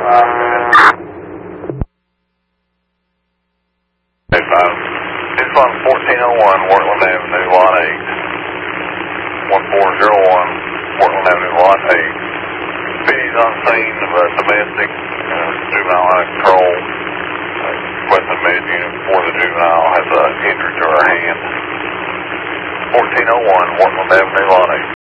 It's on 1401 Portland Avenue, Lot 8. 1401 Portland Avenue, Lot 8. Speed on scene of a domestic juvenile out of control. Requesting med unit for the juvenile has an injury to her hand. 1401 Portland Avenue, Lot 8.